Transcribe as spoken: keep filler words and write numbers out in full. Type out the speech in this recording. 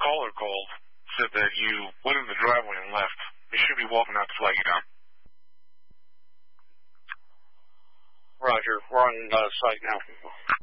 caller called said that you went in the driveway and left. They should be walking out to flag you down. Roger. We're on uh, site now.